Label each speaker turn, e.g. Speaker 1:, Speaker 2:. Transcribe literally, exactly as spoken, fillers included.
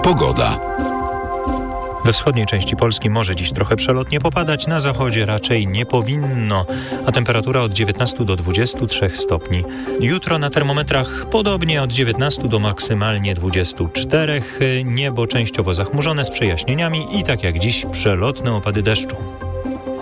Speaker 1: Pogoda.
Speaker 2: We wschodniej części Polski może dziś trochę przelotnie popadać, na zachodzie raczej nie powinno, a temperatura od dziewiętnastu do dwudziestu trzech stopni. Jutro na termometrach podobnie od dziewiętnastu do maksymalnie dwudziestu czterech. Niebo częściowo zachmurzone z przejaśnieniami i tak jak dziś przelotne opady deszczu.